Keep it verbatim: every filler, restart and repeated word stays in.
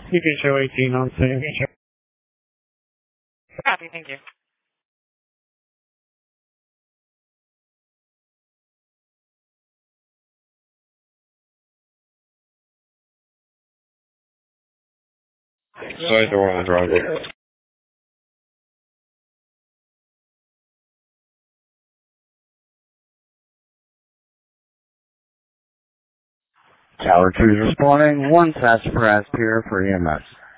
You can show eighteen on scene. Copy, thank you. Sorry, the one was wrong. Tower two is responding. One Sassafras Pier for E M S.